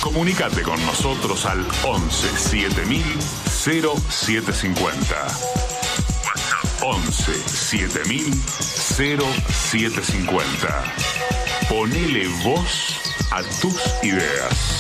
Comunicate con nosotros al 11 7000 0750. 11 7000 0750. Ponele voz a tus ideas.